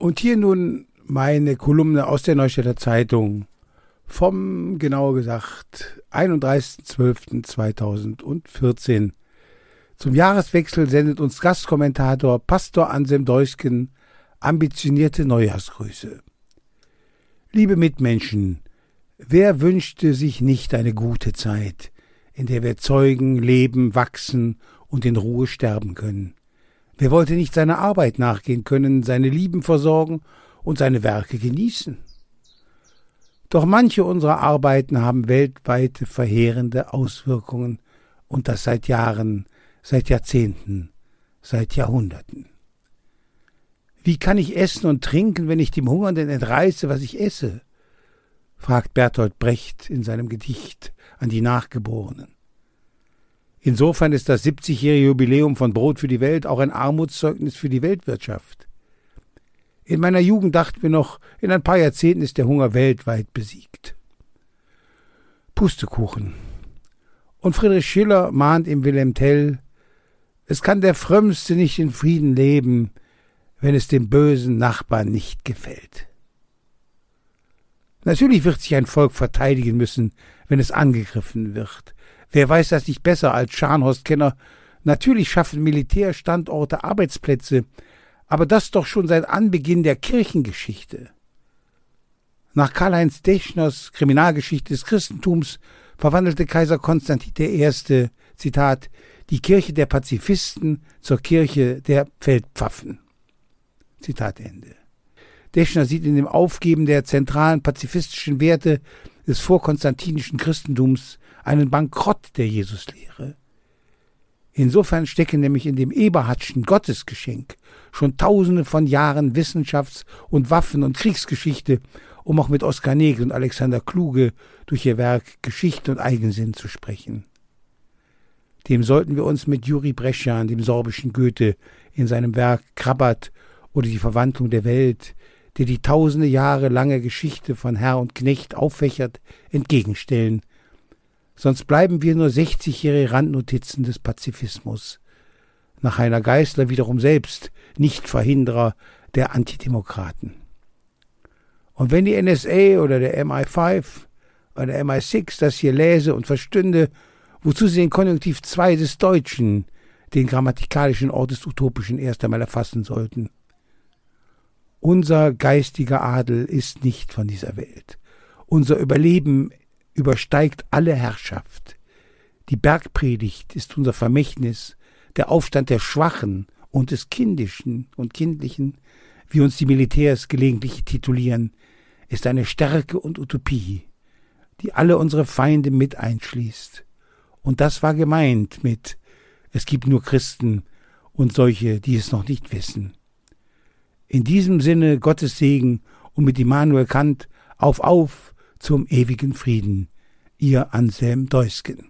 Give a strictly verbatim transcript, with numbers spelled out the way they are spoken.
Und hier nun meine Kolumne aus der Neustädter Zeitung vom, genauer gesagt, einunddreißigsten zwölften zweitausendvierzehn. Zum Jahreswechsel sendet uns Gastkommentator Pastor Anselm Deusken ambitionierte Neujahrsgrüße. Liebe Mitmenschen, wer wünschte sich nicht eine gute Zeit, in der wir zeugen, leben, wachsen und in Ruhe sterben können? Wer wollte nicht seiner Arbeit nachgehen können, seine Lieben versorgen und seine Werke genießen? Doch manche unserer Arbeiten haben weltweite verheerende Auswirkungen, und das seit Jahren, seit Jahrzehnten, seit Jahrhunderten. Wie kann ich essen und trinken, wenn ich dem Hungernden entreiße, was ich esse? Fragt Bertolt Brecht in seinem Gedicht an die Nachgeborenen. Insofern ist das siebzigjährige Jubiläum von Brot für die Welt auch ein Armutszeugnis für die Weltwirtschaft. In meiner Jugend dachten wir noch, in ein paar Jahrzehnten ist der Hunger weltweit besiegt. Pustekuchen. Und Friedrich Schiller mahnt im Wilhelm Tell: Es kann der Frömmste nicht in Frieden leben, wenn es dem bösen Nachbarn nicht gefällt. Natürlich wird sich ein Volk verteidigen müssen, wenn es angegriffen wird. Wer weiß das nicht besser als Scharnhorst-Kenner? Natürlich schaffen Militärstandorte Arbeitsplätze, aber das doch schon seit Anbeginn der Kirchengeschichte. Nach Karl-Heinz Deschners Kriminalgeschichte des Christentums verwandelte Kaiser Konstantin der Erste, Zitat, die Kirche der Pazifisten zur Kirche der Feldpfaffen. Zitat Ende. Deschner sieht in dem Aufgeben der zentralen pazifistischen Werte des vorkonstantinischen Christentums einen Bankrott der Jesuslehre. Insofern stecken nämlich in dem Eberhardtschen Gottesgeschenk schon tausende von Jahren Wissenschafts- und Waffen- und Kriegsgeschichte, um auch mit Oskar Negl und Alexander Kluge durch ihr Werk Geschichte und Eigensinn zu sprechen. Dem sollten wir uns mit Juri Brescian, dem sorbischen Goethe, in seinem Werk Krabat oder die Verwandlung der Welt, der die tausende Jahre lange Geschichte von Herr und Knecht auffächert, entgegenstellen. Sonst bleiben wir nur sechzigjährige Randnotizen des Pazifismus. Nach Heiner Geißler wiederum selbst Nichtverhinderer der Antidemokraten. Und wenn die N S A oder der M I fünf oder der M I sechs das hier läse und verstünde, wozu sie den Konjunktiv zwei des Deutschen, den grammatikalischen Ort des Utopischen, erst einmal erfassen sollten. Unser geistiger Adel ist nicht von dieser Welt. Unser Überleben übersteigt alle Herrschaft. Die Bergpredigt ist unser Vermächtnis, der Aufstand der Schwachen und des Kindischen und Kindlichen, wie uns die Militärs gelegentlich titulieren, ist eine Stärke und Utopie, die alle unsere Feinde mit einschließt. Und das war gemeint mit: Es gibt nur Christen und solche, die es noch nicht wissen. In diesem Sinne Gottes Segen und mit Immanuel Kant auf, auf zum ewigen Frieden. Ihr Anselm Deusken.